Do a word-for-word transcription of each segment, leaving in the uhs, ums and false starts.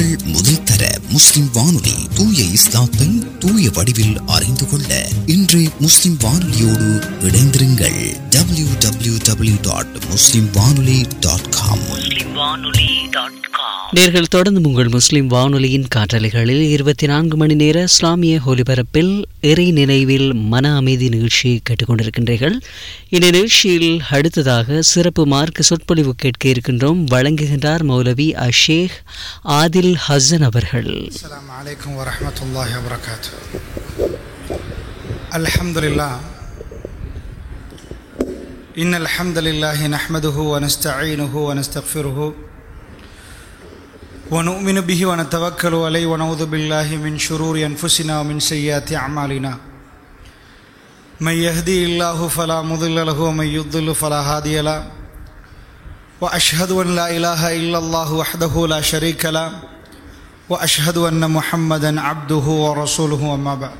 முதல் தர முஸ்லிம் வானொலி, தூய இஸ்லாத்தை தூய வடிவில் அறிந்து கொள்ள இன்றே முஸ்லிம் வானொலியோடு இணைந்திருங்கள். டபிள்யூ டபிள்யூ டபிள்யூ டாட் முஸ்லிம் வானொலி டாட் காம். நேர்கள் தொடர்ந்து உங்கள் முஸ்லிம் வானொலியின் காற்றலைகளில் இருபத்தி நான்கு மணி நேர இஸ்லாமிய ஒலிபரப்பில் இறை நினைவில் மன அமைதி நிகழ்ச்சியை கேட்டுக்கொண்டிருக்கின்றீர்கள். இந்த நிகழ்ச்சியில் அடுத்ததாக சிறப்பு மார்க்க சொற்பொழிவு கேட்க இருக்கின்றோம். வழங்குகின்றார் மௌலவி அஷேக் ஆதில் ஹசன் அவர்கள். அஸ்ஸலாமு அலைக்கும் வரஹ்மத்துல்லாஹி வபரகாத்துஹு. அல்ஹம்துலில்லாஹ் இன்னல் ஹம்தலில்லாஹி நஹ்மதுஹு வ நஸ்தஈனுஹு வ நஸ்தக்ஃபிருஹு ونؤمن به ونتوكل عليه ونعوذ بالله من شرور أنفسنا ومن سيئات أعمالنا من يهدي الله فلا مضل له ومن يضلل فلا هادي له وأشهد أن لا إله إلا الله وحده لا شريك له وأشهد أن محمدا عبده ورسوله أما بعد.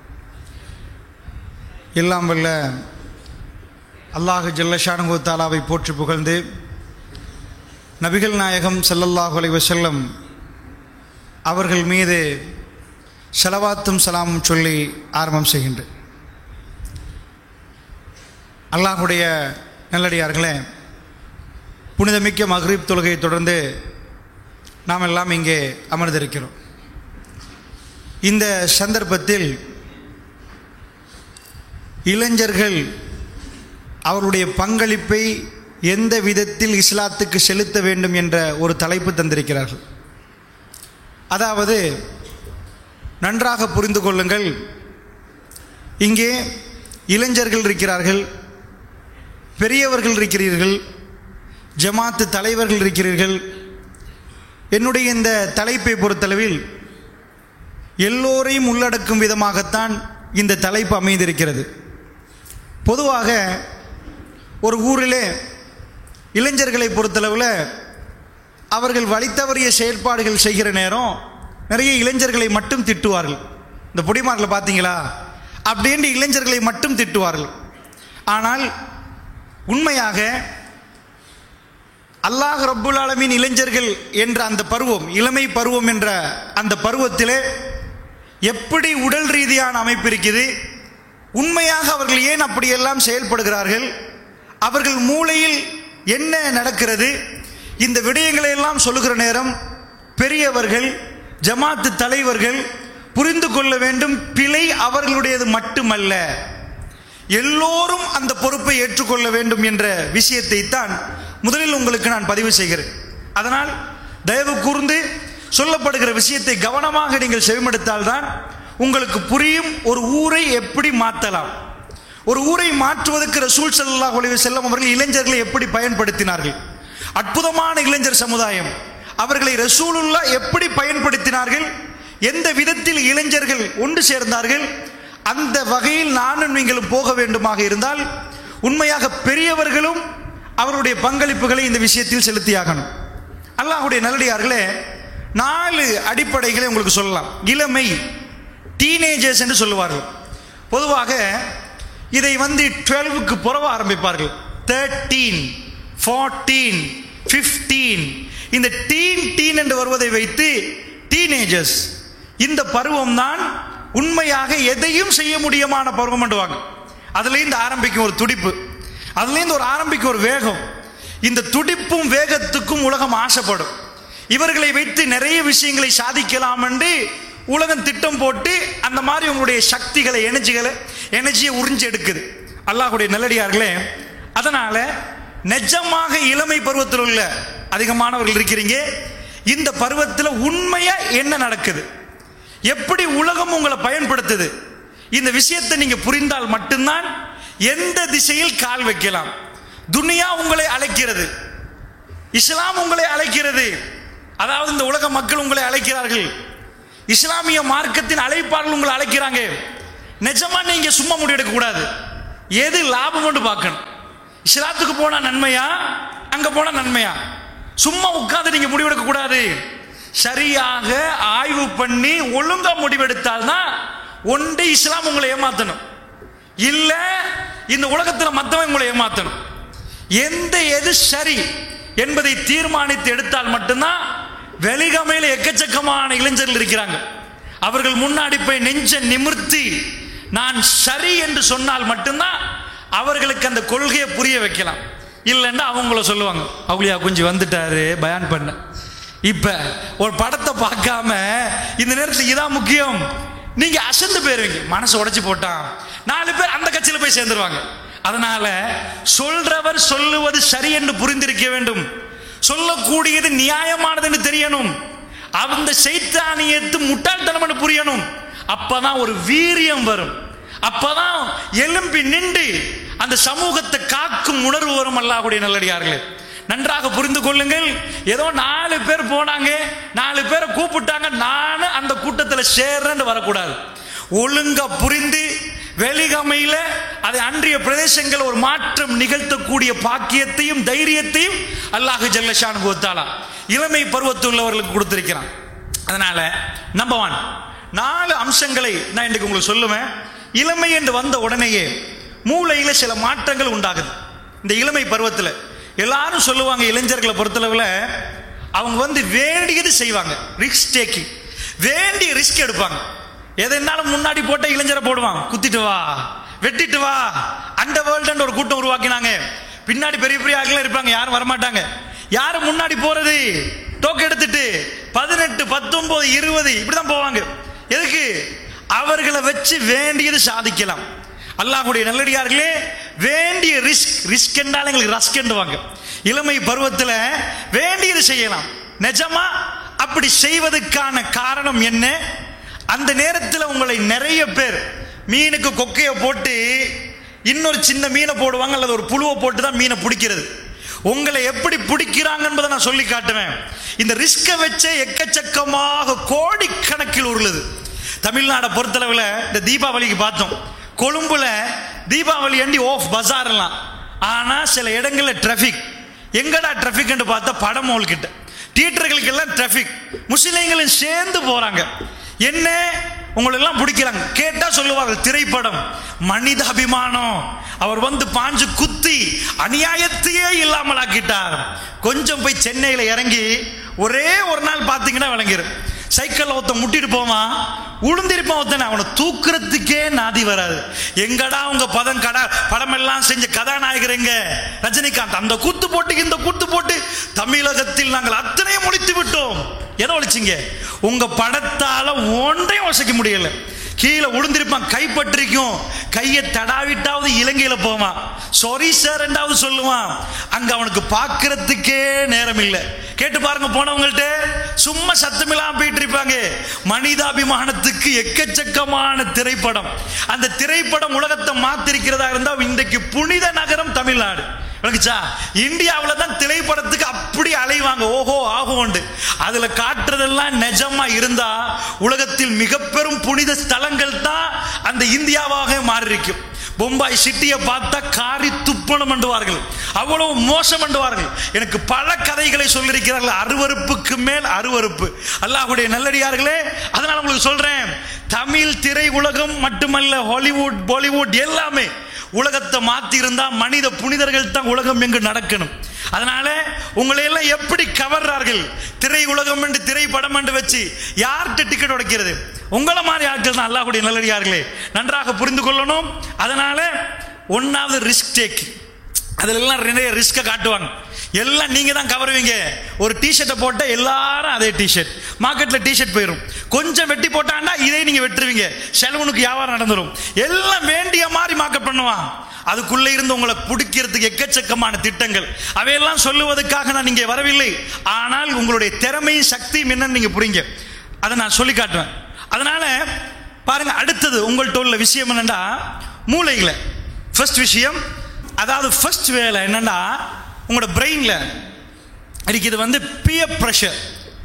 எல்லாம் வல்ல அல்லாஹ் ஜல்ல ஷானஹு தஆலாவை போற்றி புகழ்ந்து நபிகள் நாயகம் ஸல்லல்லாஹு அலைஹி வஸல்லம் அவர்கள் மீது ஸலவாத்தும் சலாமும் சொல்லி ஆரம்பம் செய்கின்றேன். அல்லாஹ்வுடைய நல்லடியார்களே, புனிதமிக்க மக்ரிப் தொழுகையை தொடர்ந்து நாம் எல்லாம் இங்கே அமர்ந்திருக்கிறோம். இந்த சந்தர்ப்பத்தில் இளைஞர்கள் அவருடைய பங்களிப்பை எந்த விதத்தில் இஸ்லாத்துக்கு செலுத்த வேண்டும் என்ற ஒரு தலைப்பு தந்திருக்கிறார்கள். அதாவது, நன்றாக புரிந்து கொள்ளுங்கள், இங்கே இளைஞர்கள் இருக்கிறார்கள், பெரியவர்கள் இருக்கிறீர்கள், ஜமாத்து தலைவர்கள் இருக்கிறீர்கள். என்னுடைய இந்த தலைப்பை பொறுத்தளவில் எல்லோரையும் உள்ளடக்கும் விதமாகத்தான் இந்த தலைப்பு அமைந்திருக்கிறது. பொதுவாக ஒரு ஊரிலே இளைஞர்களை பொறுத்தளவில் அவர்கள் வழித்தவறிய செயல்பாடுகள் செய்கிற நேரம் நிறைய இளைஞர்களை மட்டும் திட்டுவார்கள். இந்த பொடிமார்களை பார்த்தீங்களா அப்படின்ற இளைஞர்களை மட்டும் திட்டுவார்கள். ஆனால் உண்மையாக அல்லாஹ் ரப்புல் ஆலமீன் இளைஞர்கள் என்ற அந்த பருவம், இளமை பருவம் என்ற அந்த பருவத்திலே எப்படி உடல் ரீதியான அமைப்பு இருக்குது, உண்மையாக அவர்கள் ஏன் அப்படியெல்லாம் செயல்படுகிறார்கள், அவர்கள் மூளையில் என்ன நடக்கிறது, இந்த விடயங்களை எல்லாம் சொல்லுகிற நேரம் பெரியவர்கள், ஜமாத்து தலைவர்கள் புரிந்து கொள்ள வேண்டும், பிழை அவர்களுடையது மட்டுமல்ல, எல்லோரும் அந்த பொறுப்பை ஏற்றுக்கொள்ள வேண்டும் என்ற விஷயத்தை தான் முதலில் உங்களுக்கு நான் பதிவு செய்கிறேன். அதனால் தயவு கூர்ந்து சொல்லப்படுகிற விஷயத்தை கவனமாக நீங்கள் செவிமடுத்தால்தான் உங்களுக்கு புரியும். ஒரு ஊரை எப்படி மாற்றலாம், ஒரு ஊரை மாற்றுவதற்கு ரசூல் ஸல்லல்லாஹு அலைஹி வஸல்லம் அவர்கள் இளைஞர்களை எப்படி பயன்படுத்தினார்கள், அற்புதமான இளைஞர் சமுதாயம், அவர்களை ரசூலுல்லாஹ் எப்படி பயன்படுத்தினார்கள், எந்த விதத்தில் இளைஞர்கள் ஒன்று சேர்ந்தார்கள், அந்த வகையில் நானும் நீங்களும் போக வேண்டுமாக இருந்தால் உண்மையாக பெரியவர்களும் அவருடைய பங்களிப்புகளை இந்த விஷயத்தில் செலுத்தியாகணும். அல்லாஹ்வுடைய நல்லடியார்களே, நாலு அடிப்படைகளை உங்களுக்கு சொல்லலாம். இளமை, டீனேஜர்ஸ் என்று சொல்லுவார்கள். பொதுவாக இதை வந்து டுவெல்வுக்கு புறவ ஆரம்பிப்பார்கள். தேர்ட்டீன், ஃபோர்டீன், ஃபிஃப்டீன், இந்த டீன் டீன் என்று வருவதை வைத்து டீனேஜர்ஸ், இந்த பருவம் தான் உண்மையாக எதையும் செய்ய முடியுமான பருவம் என்றுவாங்க. அதுலேருந்து ஆரம்பிக்கும் ஒரு துடிப்பு, அதுலேருந்து ஒரு ஆரம்பிக்கும் ஒரு வேகம். இந்த துடிப்பும் வேகத்துக்கும் உலகம் ஆசைப்படும். இவர்களை வைத்து நிறைய விஷயங்களை சாதிக்கலாம் என்று உலகம் திட்டம் போட்டு அந்த மாதிரி உங்களுடைய சக்திகளை, எனர்ஜிகளை எனர்ஜியை உறிஞ்சி எடுக்குது. அல்லாஹ்வுடைய நல்லடியார்களே, அதனால நிஜமாக இளமை பருவத்தில் உள்ள அதிகமானவர்கள் இருக்கிறீங்க. இந்த பருவத்தில் உண்மையா என்ன நடக்குது, எப்படி உலகம் உங்களை பயன்படுத்துது, இந்த விஷயத்தை நீங்க புரிந்தால் மட்டும்தான் எந்த திசையில் கால் வைக்கலாம். துனியா உங்களை அழைக்கிறது, இஸ்லாம் உங்களை அழைக்கிறது, அதாவது இந்த உலக மக்கள் உங்களை அழைக்கிறார்கள், இஸ்லாமிய மார்க்கத்தின் அழைப்பாளர்கள் உங்களை அழைக்கிறாங்க. நிஜமா நீங்க சும்மா முடிவெடுக்க கூடாது, எது லாபம் கொண்டு பார்க்கணும். இஸ்லாத்துக்கு போனா நன்மையா, அங்க போனா நன்மையா, சும்மா உட்கார்ந்து நீங்க முடிவெடுக்க கூடாது. சரியாக ஆய்வு பண்ணி ஒழுங்கா முடிவெடுத்தால்தான் ஒன்று இஸ்லாம் உங்களை ஏமாத்தணும், இல்ல இந்த உலகத்தில் மற்றவன் உங்களை ஏமாத்தணும். எந்த எது சரி என்பதை தீர்மானித்து எடுத்தால் மட்டும்தான் வெளிகமையில் எக்கச்சக்கமான இளைஞர்கள் இருக்கிறாங்க. அவர்கள் முன்னாடி போய் நெஞ்ச நிமிர்த்தி நான் சரி என்று சொன்னால் மட்டும்தான் அவர்களுக்கு அந்த கொள்கையை புரிய வைக்கலாம். இல்லைன்னா அவங்கள சொல்லுவாங்க, அவளியா கொஞ்சம் வந்துட்டாரு பயான் பண்ண. இப்ப ஒரு படத்தை பார்க்காம இந்த நேரத்தில் இதான் முக்கியம், நீங்க அசந்து போயிருவீங்க. மனசு உடைச்சு போட்டான், நாலு பேர் அந்த கட்சியில போய் சேர்ந்துருவாங்க. அதனால சொல்றவர் சொல்லுவது சரி என்று புரிந்திருக்க வேண்டும், சொல்லக்கூடியது நியாயமானது என்று தெரியணும், அந்த சைத்தானியத்து முட்டாள்தனம் புரியணும். அப்பதான் ஒரு வீரியம் வரும், அப்பதான் எலும்பி நின்று அந்த சமூகத்தை காக்கும் உணர்வு வரும். அல்லாஹ்வுடைய நல்லடியார்களே, நன்றாக புரிந்து கொள்ளுங்கள். ஏதோ நாலு பேர் போனாங்க, நாலு பேரை கூப்பிட்டாங்க, நானும் அந்த கூட்டத்தில் சேர்றேன்னு வரக்கூடாது. ஒழுங்கா புரிந்து வெளிகமையில அதை அன்றைய பிரதேசங்கள் ஒரு மாற்றம் நிகழ்த்தக்கூடிய பாக்கியத்தையும் தைரியத்தையும் அல்லாஹ் ஜல்லஷானுஹு வ தஆலா இளமை பருவத்தில் உள்ளவர்களுக்கு கொடுத்திருக்கிறான். அதனால நம்பர் ஒன் நாலு அம்சங்களை நான் இன்றைக்கு உங்களுக்கு சொல்லுவேன். இளமை என்று வந்த உடனேயே மூளையில சில மாற்றங்கள் உண்டாகுது. இந்த இளமை பருவத்தில் எல்லாரும் சொல்லுவாங்க, இளைஞர்களை பொறுத்தளவில் அவங்க வந்து வேண்டியது செய்வாங்க, ரிஸ்க் டேக்கிங், வேண்டிய ரிஸ்க் எடுப்பாங்க. எதனாலும் முன்னாடி போட்ட இளைஞரை போடுவான், குத்திட்டு வா வெட்டிட்டு வா. அந்த வேர்ல்டு ஒரு கூட்டம் உருவாக்கினாங்க. பின்னாடி பெரிய பெரிய ஆட்கள் இருப்பாங்க, யாரும் வரமாட்டாங்க. யாரு முன்னாடி போறது? டோக்கு எடுத்துட்டு பதினெட்டு பத்தொன்பது இருபது இப்படிதான் போவாங்க. எதுக்கு? அவர்களை வச்சு வேண்டியது சாதிக்கலாம். அல்லாஹ்வுடைய நல்லடியார்களே, வேண்டிய ரிஸ்க், ரிஸ்க் என்றால் எங்களுக்கு ரஸ்க் என்றுவாங்க. இளமை பருவத்தில் வேண்டியது செய்யலாம். நிஜமா அப்படி செய்வதற்கான காரணம் என்ன? அந்த நேரத்தில் உங்களை நிறைய பேர் மீனுக்கு கொக்கையை போட்டு இன்னொரு சின்ன மீனை போடுவாங்க, அல்லது ஒரு புழுவை போட்டு தான் மீனை பிடிக்கிறது. உங்களை எப்படி பிடிக்கிறாங்க என்பதை நான் சொல்லி காட்டுவேன். இந்த ரிஸ்கை வச்சே எக்கச்சக்கமாக கோடிக்கணக்கில் உருளுது. தமிழ்நாடை பொறுத்தளவில் இந்த தீபாவளிக்கு பார்த்தோம், கொழும்புல தீபாவளி அண்டி ஆஃப் பஜார்லாம். ஆனா சில இடங்களில் டிராஃபிக். எங்கடா டிராஃபிக் என்று பார்த்தா படம் ஹால் கிட்ட தியேட்டர்களுக்கு எல்லாம் டிராஃபிக். முஸ்லிம்களும் சேர்ந்து போறாங்க. என்ன உங்களெல்லாம் பிடிக்கிறாங்க கேட்டா சொல்லுவார்கள், திரைப்படம், மனித அபிமானம். அவர் வந்து பாஞ்சு குத்தி அநியாயத்தையே இல்லாமல் ஆக்கிட்டார். கொஞ்சம் போய் சென்னையில இறங்கி ஒரே ஒரு நாள் பார்த்தீங்கன்னா விளங்கிடும். சைக்கிள் ஒருத்த முட்டிட்டு போவான், உளுந்திருப்பான் ஒருத்தனை, அவனை தூக்குறதுக்கே நாதி வராது. எங்கடா உங்க பதம் கடா படம் எல்லாம் செஞ்ச கதாநாயகர் எங்க? ரஜினிகாந்த். அந்த கூத்து போட்டு இந்த கூத்து போட்டு தமிழகத்தில் நாங்கள் அத்தனையும் முடித்து விட்டோம். எதை ஒழிச்சிங்க? உங்க படத்தால ஒன்றையும் வசிக்க முடியல. கீழே உளுந்திருப்பான், கைப்பற்றிக்கும், கையை தடாவிட்டாவது இலங்கையில போவான், சாரி சார் ரெண்டாவது சொல்லுவான். அங்க அவனுக்கு பார்க்கறதுக்கே நேரம் இல்லை. கேட்டு பாருங்க, போனவங்கள்ட்ட சும்மா சத்தமில்லாம போயிட்டு இருப்பாங்க. மனிதாபிமானத்துக்கு எக்கச்சக்கமான திரைப்படம். அந்த திரைப்படம் உலகத்தை மாத்திருக்கிறதா இருந்தா இன்றைக்கு புனித நகரம் தமிழ்நாடு. இந்தியாவில் தான் திரைப்படத்துக்கு அப்படி அலைவாங்க, ஓஹோ ஆகோண்டு. அதுல காட்டுறதெல்லாம் நிஜமா இருந்தா உலகத்தில் மிக பெரும் புனித ஸ்தலங்கள் தான் அந்த இந்தியாவாக மாறி இருக்கும். பொம்பாய் சிட்டியை பார்த்தா காரி துப்பணம் பண்ணுவார்கள், அவ்வளவு மோசம் பண்ணுவார்கள். எனக்கு பல கதைகளை சொல்லியிருக்கிறார்கள், அருவருப்புக்கு மேல் அருவருப்பு. அல்லாஹ்வுடைய நல்லடியார்களே, அதனால உங்களுக்கு சொல்றேன், தமிழ் திரை உலகம் மட்டுமல்ல, ஹாலிவுட் பாலிவுட் எல்லாமே உலகத்தை மாத்தி இருந்தா மனித புனிதர்கள் தான் உலகம் எங்கு நடக்கணும். அதனால உங்களை எல்லாம் எப்படி கவர்றார்கள்? திரை உலகம் என்று திரைப்படம் என்று வச்சு யார்கிட்ட டிக்கெட் உடைக்கிறது? உங்களை மாதிரி ஆட்கள் தான். அல்லாஹ்வுடைய நல்லடியார்களே, நன்றாக புரிந்து கொள்ளணும். அதனால ஒன்னாவது ரிஸ்க் டேக். அதுல எல்லாம் நிறைய ரிஸ்கை காட்டுவாங்க. எல்லாம் நீங்க தான் கவருவீங்க. ஒரு டிஷர்ட்டை போட்ட எல்லாரும் அதே டிஷர்ட், மார்க்கெட்ல டிஷர்ட் போயிடும். கொஞ்சம் வெட்டி போட்டாண்டா இதை நீங்க வெட்டுருவீங்க, செலவுனுக்கு வியாபாரம் நடந்துடும். எல்லாம் வேண்டிய மாதிரி மார்க்கெட் பண்ணுவான். அதுக்குள்ள இருந்து உங்களை பிடிக்கிறதுக்கு எக்கச்சக்கமான திட்டங்கள். அவையெல்லாம் சொல்லுவதற்காக நான் இங்கே வரவில்லை. ஆனால் உங்களுடைய திறமையும் சக்தியும் என்னன்னு நீங்க புரியுங்க. அதை நான் சொல்லி காட்டுவேன். அதனால பாருங்க, அடுத்தது உங்கள்கிட்ட உள்ள விஷயம் என்னன்னா, மூளைகளை ஃபர்ஸ்ட் விஷயம், அதாவது ஃபர்ஸ்ட் வேலை என்னன்னா, உங்களோட பிரெயின்ல இருக்குது வந்து பியர் பிரஷர்.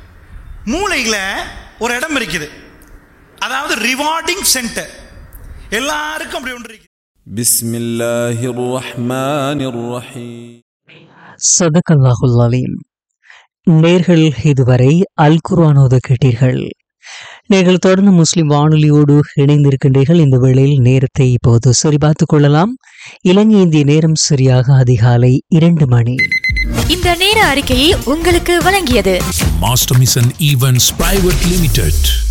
மூளையில ஒரு இடம் இருக்குது, அதாவது ரிவார்டிங் சென்டர். எல்லாருக்கும் அப்படி ஒன்று இருக்கு. பிஸ்மில்லாஹிர் ரஹ்மானிர் ரஹீம். ஸதகல்லாஹுல் அலீம். நேர்கள் இதுவரை அல் குர்ஆனோது கேட்டீர்கள். நீங்கள் தொடர்ந்து முஸ்லிம் வானொலியோடு இணைந்திருக்கின்றீர்கள். இந்த வேளையில் நேரத்தை இப்போது சரிபார்த்துக் கொள்ளலாம். இலங்கை இந்திய நேரம் சரியாக அதிகாலை இரண்டு மணி. இந்த நேர அறிக்கையை உங்களுக்கு வழங்கியது Master Mission Events Private Limited.